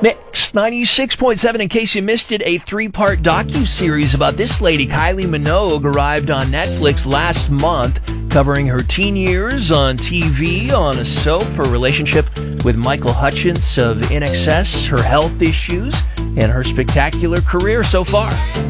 Mix 96.7. In case you missed it, a 3-part docu-series about this lady, Kylie Minogue, arrived on Netflix last month, covering her teen years on TV, on a soap, her relationship with Michael Hutchence of INXS, her health issues, and her spectacular career so far.